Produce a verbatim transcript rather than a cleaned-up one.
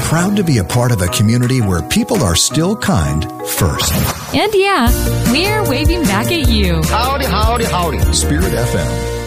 proud to be a part of a community where people are still kind first. And yeah, we're waving back at you. Howdy, howdy, howdy. Spirit F M.